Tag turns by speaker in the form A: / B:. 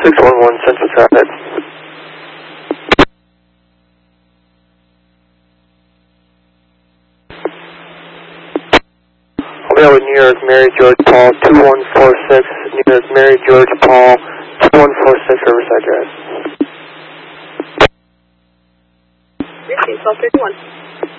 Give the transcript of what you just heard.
A: 611 Central Traffic. I'll be out with New York Mary George Paul 2146, New York Mary George Paul 2146 Riverside Drive.
B: Received 1231.